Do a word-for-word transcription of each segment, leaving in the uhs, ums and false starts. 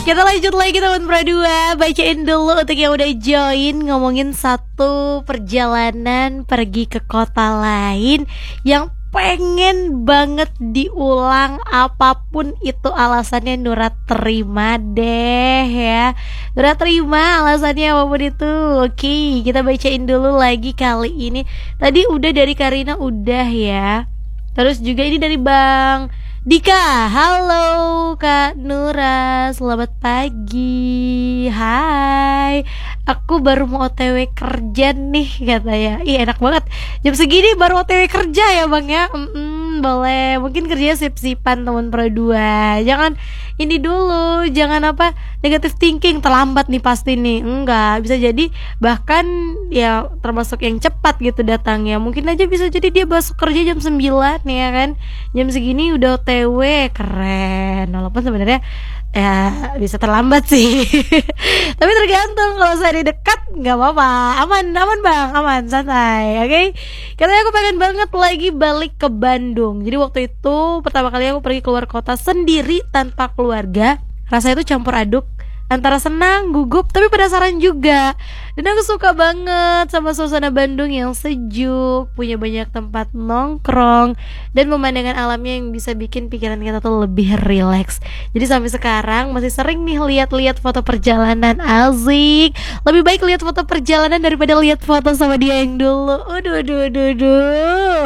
Kita lanjut lagi teman berdua. Bacain dulu untuk yang udah join. Ngomongin satu perjalanan pergi ke kota lain yang pengen banget diulang, apapun itu alasannya Nura terima deh ya. Nura terima alasannya apapun itu. Oke, kita bacain dulu lagi kali ini. Tadi udah dari Karina udah ya. Terus juga ini dari Bang Dika. Halo Kak Nura, selamat pagi. Hai, aku baru mau O T W kerja nih katanya. Ih enak banget, jam segini baru O T W kerja ya Bang ya. Mm-mm, boleh, mungkin kerjanya sip-sipan teman pro dua. Jangan ini dulu, jangan apa negative thinking, terlambat nih pasti nih. Enggak, bisa jadi bahkan ya termasuk yang cepat gitu datangnya. Mungkin aja bisa jadi dia masuk kerja jam sembilan ya kan. Jam segini udah O T W, keren. Walaupun sebenarnya ya bisa terlambat sih. Tapi tergantung, kalau saya di dekat nggak apa-apa, aman aman bang, aman santai. Oke, okay? Katanya aku pengen banget lagi balik ke Bandung. Jadi waktu itu pertama kali aku pergi keluar kota sendiri tanpa keluarga, rasanya itu campur aduk antara senang, gugup, tapi penasaran juga. Dan aku suka banget sama suasana Bandung yang sejuk, punya banyak tempat nongkrong, dan pemandangan alamnya yang bisa bikin pikiran kita tuh lebih rileks. Jadi sampai sekarang masih sering nih lihat-lihat foto perjalanan, asik. Lebih baik lihat foto perjalanan daripada lihat foto sama dia yang dulu. Aduh, aduh, aduh, aduh.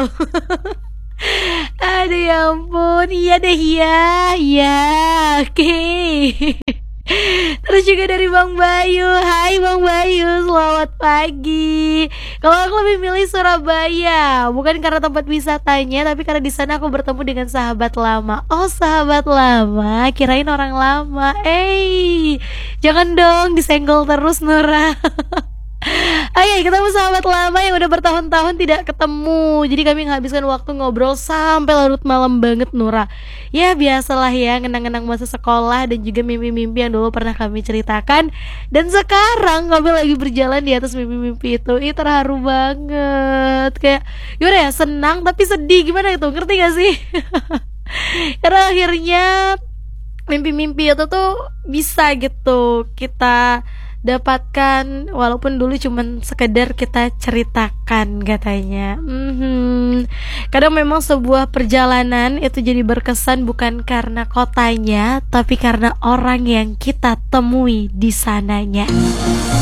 Aduh ya ampun, iya deh ya, ya, oke. Okay. Terus juga dari Bang Bayu. Hai Bang Bayu, selamat pagi. Kalau aku lebih milih Surabaya, bukan karena tempat wisatanya, tapi karena di sana aku bertemu dengan sahabat lama. Oh sahabat lama, kirain orang lama. Eh, jangan dong disenggol terus Nura. Ayo ketemu sahabat lama yang udah bertahun-tahun tidak ketemu. Jadi kami menghabiskan waktu ngobrol sampai larut malam banget Nura. Ya biasalah ya, ngenang-ngenang masa sekolah dan juga mimpi-mimpi yang dulu pernah kami ceritakan. Dan sekarang kami lagi berjalan di atas mimpi-mimpi itu. Ih terharu banget. Kayak gimana ya, senang tapi sedih. Gimana itu, ngerti gak sih? Karena akhirnya mimpi-mimpi itu tuh bisa gitu kita dapatkan, walaupun dulu cuman sekedar kita ceritakan katanya. Mm-hmm. Kadang memang sebuah perjalanan itu jadi berkesan bukan karena kotanya, tapi karena orang yang kita temui di sananya.